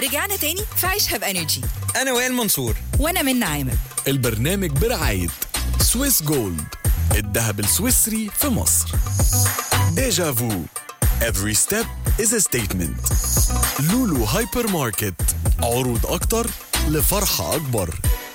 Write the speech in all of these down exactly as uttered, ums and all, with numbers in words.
رجعنا تاني في عيشها بانرجي. أنا وائل منصور. وانا من عامر. البرنامج برعاية سويس جولد، الذهب السويسري في مصر. ديجافو Every step is a statement. لولو هايبر ماركت، عروض أكتر لفرحة أكبر.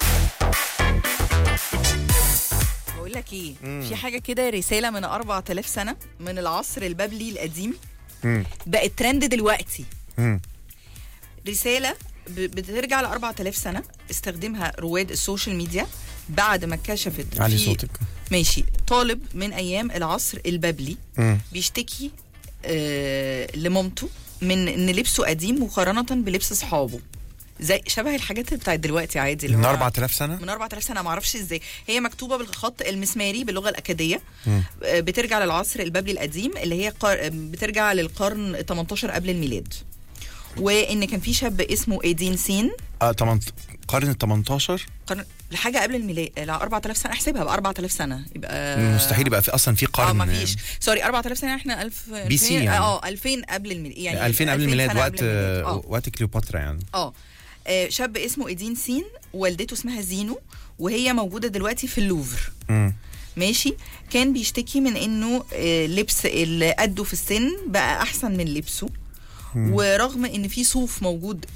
بقول لك ايه، في حاجه كده، رساله من أربعة آلاف سنه من العصر البابلي القديم مم. بقت ترند دلوقتي. مم. رساله ب- بترجع ل أربعة آلاف سنه استخدمها رواد السوشيال ميديا بعد ما اتكشفت علي في- صوتك. ماشي. طالب من ايام العصر البابلي مم. بيشتكي آه لمامته من ان لبسه قديم مقارنه بلبس اصحابه، زي شبه الحاجات بتاعت دلوقتي عادي. اللي من هو أربعة آلاف سنة؟ من أربعة آلاف سنه، ما اعرفش ازاي هي مكتوبه بالخط المسماري باللغه الاكاديه. مم. آه، بترجع للعصر البابلي القديم اللي هي قار... بترجع للقرن تمنتاشر قبل الميلاد. وان كان في شاب اسمه ايدين سين. آه تمنت... قرن ال تمنتاشر. قرن حاجه قبل الميلاد، لا أربعة آلاف سنه، احسبها ب أربعة آلاف سنه يبقى مستحيل يبقى في أصلا في قرن. اه ما فيش، سوري أربعة آلاف سنه، احنا ألف بي سي يعني. اه ألفين قبل الميلاد، يعني ألفين قبل الميلاد، سنة وقت قبل الميلاد. آه. وقت كليوباترا يعني. اه آه، شاب اسمه ايدين سين، والدته اسمها زينو، وهي موجوده دلوقتي في اللوفر. مم. ماشي. كان بيشتكي من انه آه، لبس اللي قده في السن بقى احسن من لبسه، ورغم ان في صوف موجود